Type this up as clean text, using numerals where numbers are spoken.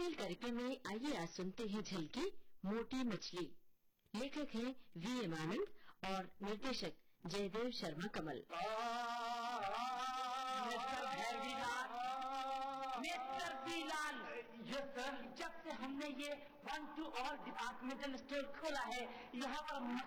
खेल कार्यक्रम में आइए आज सुनते हैं झलकी मोटी मछली। लेखक हैं वी.एम. आनंद और निर्देशक जयदेव शर्मा कमल। मिस्टर बीलाल, जब से हमने ये 1 to all डिपार्टमेंटल स्टोर खोला है, यहाँ पर